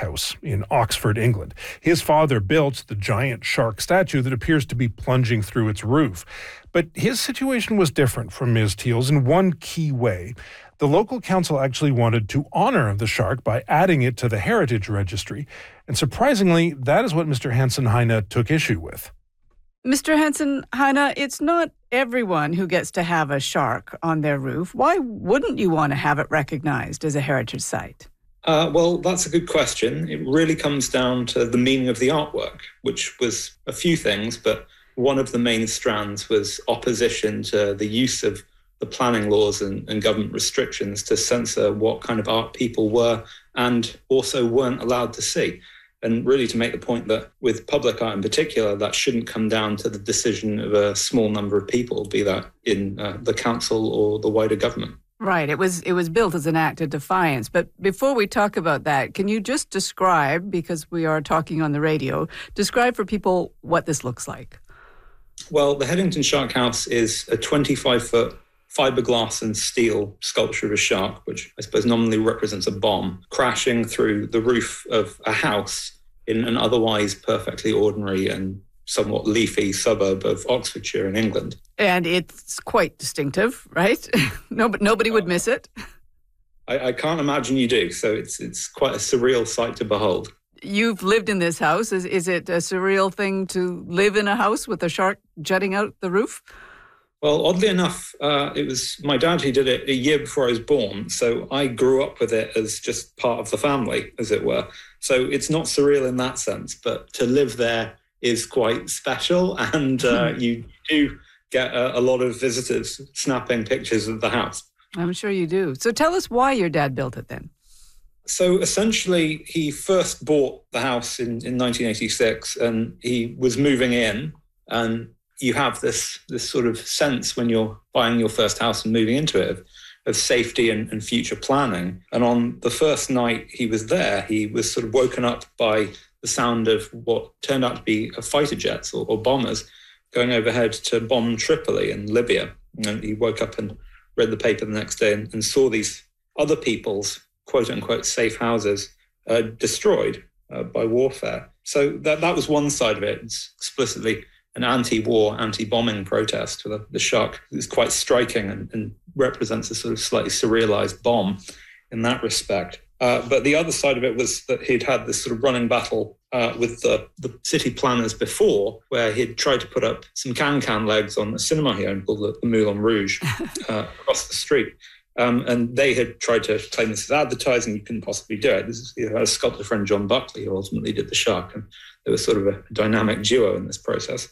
House in Oxford, England. His father built the giant shark statue that appears to be plunging through its roof. But his situation was different from Ms. Teal's in one key way. The local council actually wanted to honor the shark by adding it to the Heritage Registry. And surprisingly, that is what Mr. Hansen-Heine took issue with. Mr. Hansen-Heine, it's not everyone who gets to have a shark on their roof. Why wouldn't you want to have it recognized as a heritage site? Well, that's a good question. It really comes down to the meaning of the artwork, which was a few things, but one of the main strands was opposition to the use of the planning laws and government restrictions to censor what kind of art people were and also weren't allowed to see. And really to make the point that with public art in particular, that shouldn't come down to the decision of a small number of people, be that in the council or the wider government. Right. It was built as an act of defiance. But before we talk about that, can you just describe, because we are talking on the radio, describe for people what this looks like? Well, the Headington Shark House is a 25-foot fiberglass and steel sculpture of a shark, which I suppose nominally represents a bomb, crashing through the roof of a house in an otherwise perfectly ordinary and somewhat leafy suburb of Oxfordshire in England. And it's quite distinctive, right? Nobody would miss it. I can't imagine you do. So it's quite a surreal sight to behold. You've lived in this house. Is it a surreal thing to live in a house with a shark jutting out the roof? Well, oddly enough, it was my dad who did it a year before I was born. So I grew up with it as just part of the family, as it were. So it's not surreal in that sense, but to live there is quite special. And you do get a lot of visitors snapping pictures of the house. I'm sure you do. So tell us why your dad built it then. So essentially, he first bought the house in 1986 and he was moving in, and you have this sort of sense when you're buying your first house and moving into it of safety and future planning. And on the first night he was there, he was sort of woken up by the sound of what turned out to be fighter jets or bombers going overhead to bomb Tripoli in Libya. And he woke up and read the paper the next day and saw these other people's quote-unquote safe houses destroyed by warfare. So that was one side of it. It's explicitly an anti-war, anti-bombing protest. The shark is quite striking and represents a sort of slightly surrealized bomb in that respect. But the other side of it was that he'd had this sort of running battle with the city planners before, where he'd tried to put up some can-can legs on a cinema he owned called the Moulin Rouge across the street. And they had tried to claim this as advertising. You couldn't possibly do it. He had a sculptor friend, John Buckley, who ultimately did the shark. And there was sort of a dynamic duo in this process.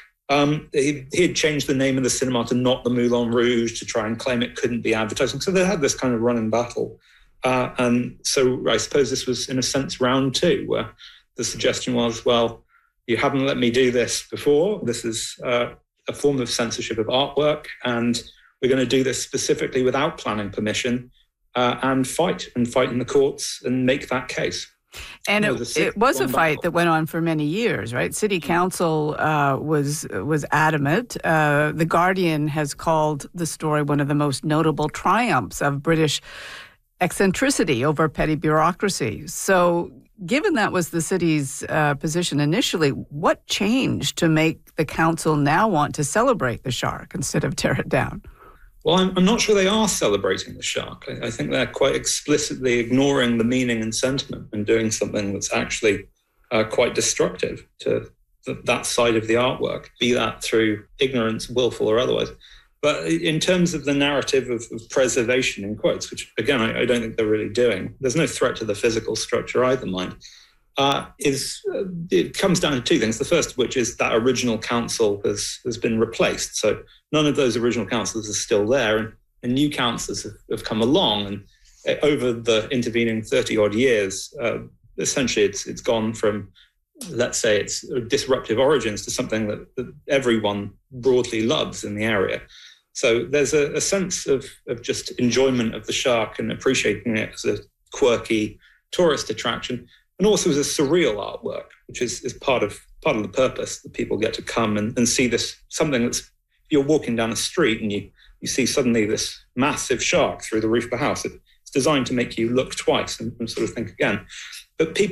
He had changed the name of the cinema to not the Moulin Rouge to try and claim it couldn't be advertising. So they had this kind of running battle. And so I suppose this was, in a sense, round two, where the suggestion was, well, you haven't let me do this before. This is a form of censorship of artwork, and we're going to do this specifically without planning permission and fight in the courts and make that case. And it was a fight that went on for many years, right? City Council was adamant. The Guardian has called the story one of the most notable triumphs of British eccentricity over petty bureaucracy. So given that was the city's position initially, what changed to make the council now want to celebrate the shark instead of tear it down? Well, I'm not sure they are celebrating the shark. I think they're quite explicitly ignoring the meaning and sentiment and doing something that's actually quite destructive to that side of the artwork, be that through ignorance, willful or otherwise. But in terms of the narrative of preservation, in quotes, which, again, I don't think they're really doing, there's no threat to the physical structure either, mind. It comes down to two things. The first of which is that original council has been replaced. So none of those original councillors are still there, and new councillors have come along. And over the intervening 30-odd years, essentially it's gone from, let's say, its disruptive origins to something that everyone broadly loves in the area. So there's a sense of just enjoyment of the shark and appreciating it as a quirky tourist attraction. And also as a surreal artwork, which is part of the purpose, that people get to come and see this, something that's, you're walking down a street and you see suddenly this massive shark through the roof of a house. It's designed to make you look twice and sort of think again. But people